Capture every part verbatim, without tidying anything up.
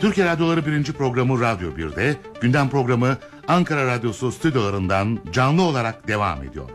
Türkiye Radyoları birinci programı Radyo bir'de, gündem programı Ankara Radyosu stüdyolarından canlı olarak devam ediyor.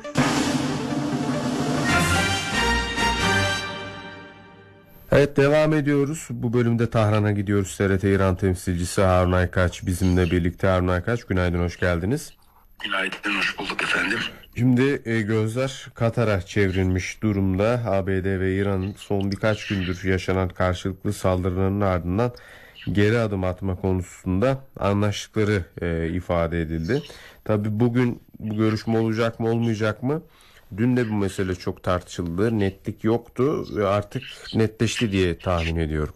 Evet, devam ediyoruz. Bu bölümde Tahran'a gidiyoruz. T R T İran temsilcisi Harun Aykaç bizimle birlikte. Harun Aykaç, günaydın, hoş geldiniz. Günaydın, hoş bulduk efendim. Şimdi e, gözler Katar'a çevrilmiş durumda. A B D ve İran'ın son birkaç gündür yaşanan karşılıklı saldırılarının ardından geri adım atma konusunda anlaştıkları e, ifade edildi. Tabii bugün bu görüşme olacak mı olmayacak mı? Dün de bu mesele çok tartışıldı. Netlik yoktu ve artık netleşti diye tahmin ediyorum.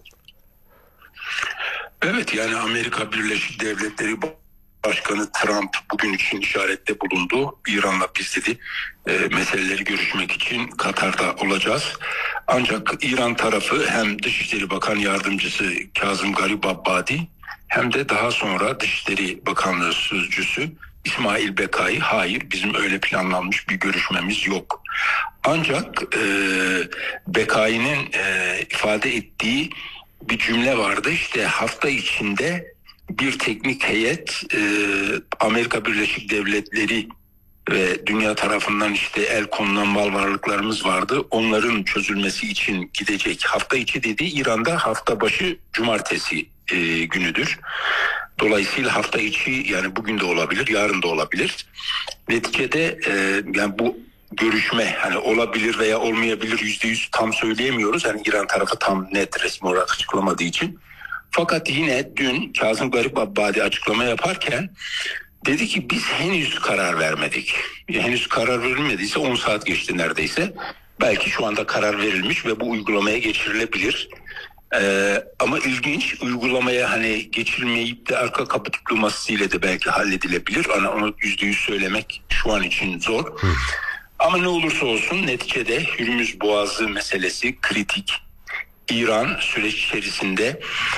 Evet, yani Amerika Birleşik Devletleri Başkanı Trump bugün için işarette bulundu. İran'la biz dedi e, meseleleri görüşmek için Katar'da olacağız. Ancak İran tarafı hem Dışişleri Bakan Yardımcısı Kazım Garibabbadi hem de daha sonra Dışişleri Bakanlığı Sözcüsü İsmail Bekai, hayır bizim öyle planlanmış bir görüşmemiz yok. Ancak e, Bekai'nin e, ifade ettiği bir cümle vardı, işte hafta içinde bir teknik heyet e, Amerika Birleşik Devletleri ve dünya tarafından işte el konulan mal varlıklarımız vardı, onların çözülmesi için gidecek. Hafta içi dedi, İran'da hafta başı cumartesi e, günüdür. Dolayısıyla hafta içi, yani bugün de olabilir, yarın da olabilir. Neticede e, yani bu görüşme hani olabilir veya olmayabilir, yüzde yüz tam söyleyemiyoruz. Yani İran tarafı tam net resmi olarak açıklamadığı için. Fakat yine dün Kazım Garibabbadi açıklama yaparken dedi ki biz henüz karar vermedik. Henüz karar verilmediyse on saat geçti neredeyse. Belki şu anda karar verilmiş ve bu uygulamaya geçirilebilir. Ee, ama ilginç, uygulamaya hani geçilmeyip de arka kapı diplomasisiyle de belki halledilebilir. Ana onu yüzde yüz söylemek şu an için zor. Hı. Ama ne olursa olsun neticede Hürmüz Boğazı meselesi kritik. İran süreç içerisinde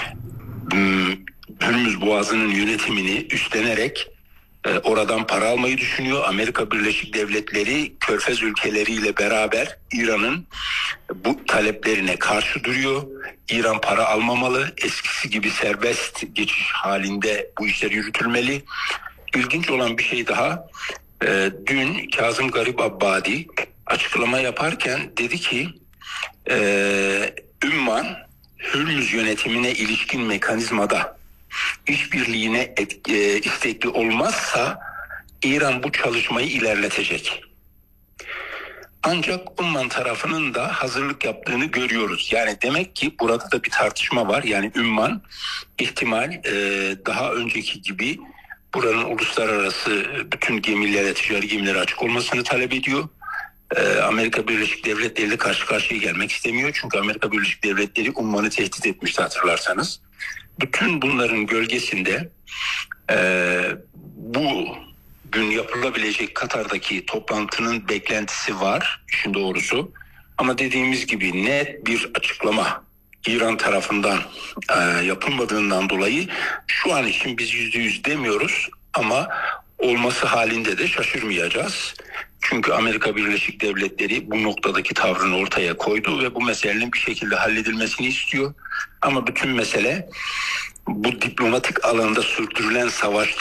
Hürmüz Boğazı'nın yönetimini üstlenerek e, oradan para almayı düşünüyor. Amerika Birleşik Devletleri Körfez ülkeleriyle beraber İran'ın bu taleplerine karşı duruyor. İran para almamalı, eskisi gibi serbest geçiş halinde bu işler yürütülmeli. İlginç olan bir şey daha, e, dün Kazım Garibabbadi açıklama yaparken dedi ki e, Ümman Hürmüz yönetimine ilişkin mekanizmada işbirliğine et, e, istekli olmazsa İran bu çalışmayı ilerletecek. Ancak Umman tarafının da hazırlık yaptığını görüyoruz. Yani demek ki burada da bir tartışma var. Yani Ümman ihtimal e, daha önceki gibi buranın uluslararası bütün gemilere, ticari gemilere açık olmasını talep ediyor. Amerika Birleşik Devletleri ile karşı karşıya gelmek istemiyor. Çünkü Amerika Birleşik Devletleri Umman'ı tehdit etmişti, hatırlarsanız. Bütün bunların gölgesinde e, bu gün yapılabilecek Katar'daki toplantının beklentisi var, işin doğrusu. Ama dediğimiz gibi net bir açıklama İran tarafından e, yapılmadığından dolayı şu an için biz yüzde yüz demiyoruz ama olması halinde de şaşırmayacağız. Çünkü Amerika Birleşik Devletleri bu noktadaki tavrını ortaya koydu ve bu meselenin bir şekilde halledilmesini istiyor. Ama bütün mesele bu diplomatik alanda sürdürülen savaş